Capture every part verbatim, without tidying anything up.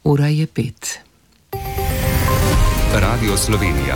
Ura je pet. Radio Slovenija.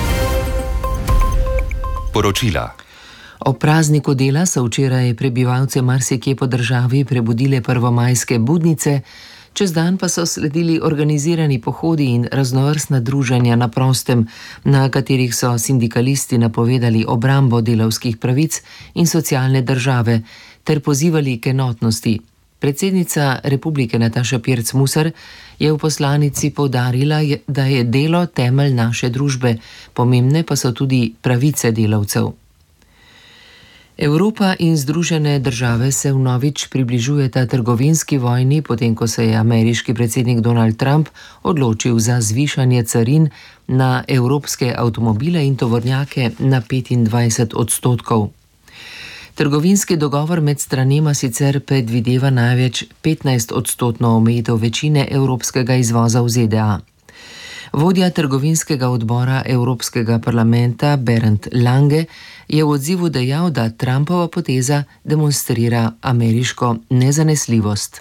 Poročila. O prazniku dela so včeraj prebivalce marsikje po državi prebudile prvomajske budnice, čez dan pa so sledili organizirani pohodi in raznovrstna druženja na prostem, na katerih so sindikalisti napovedali obrambo delavskih pravic in socialne države ter pozivali k enotnosti. Predsednica Republike Nataša Pirc Musar je v poslanici poudarila, da je delo temelj naše družbe, pomembne pa so tudi pravice delavcev. Evropa in Združene države se vnovič približujeta trgovinski vojni, potem ko se je ameriški predsednik Donald Trump odločil za zvišanje carin na evropske avtomobile in tovornjake na petindvajset odstotkov. Trgovinski dogovor med stranema sicer predvideva največ petnajst odstotno omejitev večine evropskega izvoza v Z D A. Vodja trgovinskega odbora Evropskega parlamenta Bernd Lange je v odzivu dejal, da Trumpova poteza demonstrira ameriško nezanesljivost.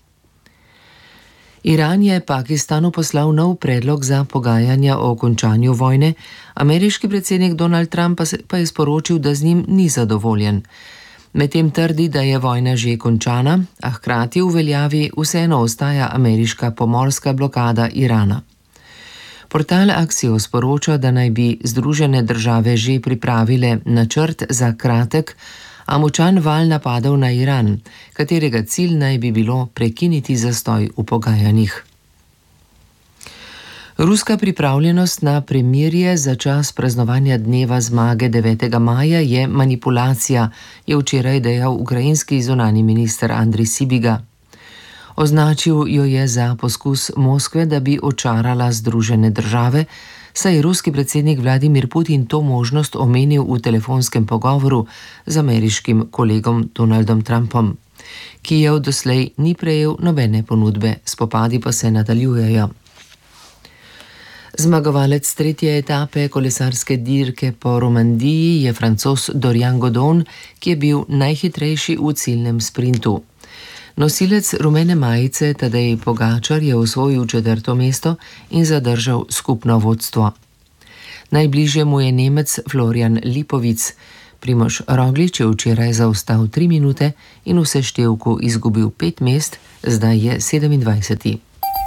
Iran je Pakistanu poslal nov predlog za pogajanja o končanju vojne, ameriški predsednik Donald Trump pa je sporočil, da z njim ni zadovoljen. Medtem trdi, da je vojna že končana, a hkrati v veljavi vseeno ostaja ameriška pomorska blokada Irana. Portal Axios sporoča, da naj bi Združene države že pripravile načrt za kratek, a močan val napadov na Iran, katerega cilj naj bi bilo prekiniti zastoj v pogajanjih. Ruska pripravljenost na premirje za čas praznovanja dneva zmage devetega maja je manipulacija, je včeraj dejal ukrajinski zunanji minister Andrej Sibiga. Označil jo je za poskus Moskve, da bi očarala Združene države, saj je ruski predsednik Vladimir Putin to možnost omenil v telefonskem pogovoru z ameriškim kolegom Donaldom Trumpom. Kijev doslej ni prejel nobene ponudbe, spopadi pa se nadaljujejo. Zmagovalec tretje etape kolesarske dirke po Romandiji je Francoz Dorian Godon, ki je bil najhitrejši v ciljnem sprintu. Nosilec rumene majice Tadej Pogačar je osvojil četrto mesto in zadržal skupno vodstvo. Najbližje mu je Nemec Florian Lipovic. Primož Roglič je včeraj zaostal tri minute in v seštevku izgubil pet mest, zdaj je sedemindvajseti.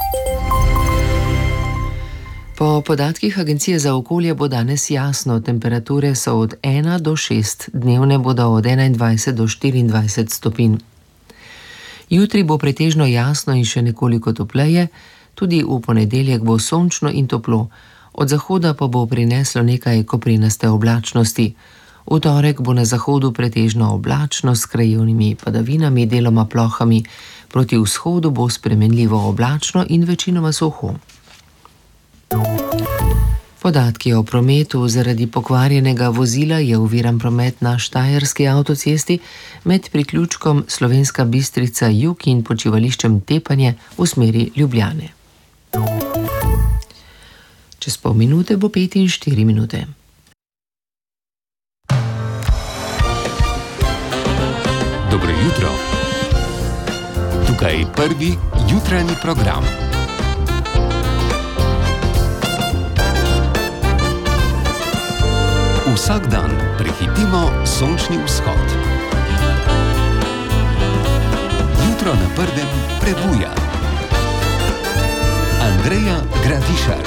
Po podatkih Agencije za okolje bo danes jasno, temperature so od ena do šest, dnevne bodo od enaindvajset do štiriindvajset stopinj. Jutri bo pretežno jasno in še nekoliko topleje, tudi v ponedeljek bo sončno in toplo, od zahoda pa bo prineslo nekaj koprinaste oblačnosti. V torek bo na zahodu pretežno oblačno s krajevnimi padavinami, deloma plohami, proti vzhodu bo spremenljivo oblačno in večinoma suho. Podatki o prometu: zaradi pokvarjenega vozila je oviran promet na Štajerski avtocesti med priključkom Slovenska Bistrica jug in počivališčem Tepanje v smeri Ljubljane. Čez pol minute bo pet in štiri minute. Dobro jutro. Tukaj prvi jutranji program. Vsak dan prehitimo sončni vzhod. Jutro na prvem prebuja. Andreja Gradišar.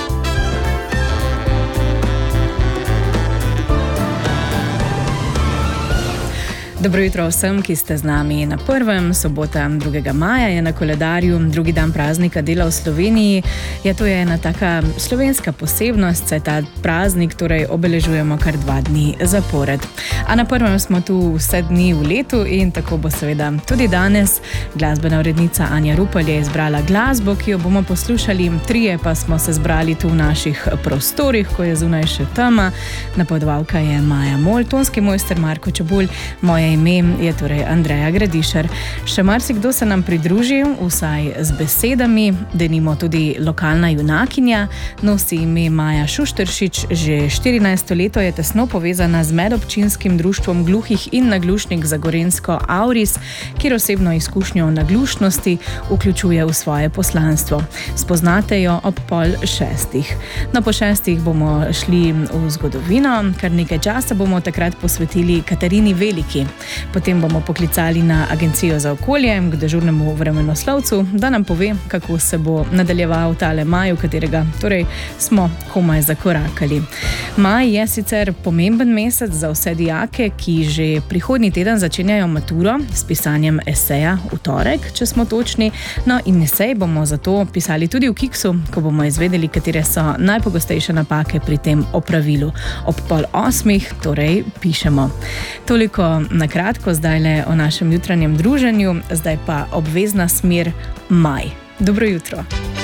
Dobro jutro vsem, ki ste z nami na prvem. Sobota drugega maja je na koledarju, drugi dan praznika dela v Sloveniji. Ja, to je ena taka slovenska posebnost, saj ta praznik torej obeležujemo kar dva dni zapored. A na prvem smo tu vse dni v letu in tako bo seveda tudi danes. Glasbena urednica Anja Rupel je izbrala glasbo, ki jo bomo poslušali, trije pa smo se zbrali tu v naših prostorih, ko je zunaj še tema. Napovedovalka je Maja Mol, tonski mojster Marko Čebulj, moje Moje ime je torej Andreja Gradišar. Še marsikdo se nam pridruži, vsaj z besedami, denimo tudi lokalna junakinja, nosi ime Maja Šušteršič, že štirinajsto leto je tesno povezana z medobčinskim društvom gluhih in naglušnih za Gorenjsko Auris, kjer osebno izkušnjo naglušnosti vključuje v svoje poslanstvo. Spoznate jo ob pol šestih. No, po šestih bomo šli v zgodovino, kar nekaj časa bomo takrat posvetili Katarini Veliki. Potem bomo poklicali na Agencijo za okolje k dežurnemu vremenoslovcu, da nam pove, kako se bo nadaljeval tale maj, v katerega torej smo komaj zakorakali. Maj je sicer pomemben mesec za vse dijake, ki že prihodnji teden začenjajo maturo s pisanjem eseja v torek, če smo točni. No, in esej bomo zato pisali tudi v Kiksu, ko bomo izvedeli, katere so najpogostejše napake pri tem opravilu. Ob pol osmih torej pišemo. Toliko na kratko zdajle o našem jutranjem druženju, zdaj pa obvezna smer maj. Dobro jutro.